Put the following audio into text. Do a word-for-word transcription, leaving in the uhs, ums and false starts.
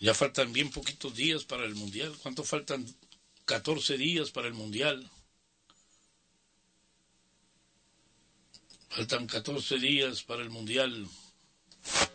Ya faltan bien poquitos días para el Mundial. ¿Cuánto faltan? catorce días para el Mundial. Faltan catorce días para el Mundial.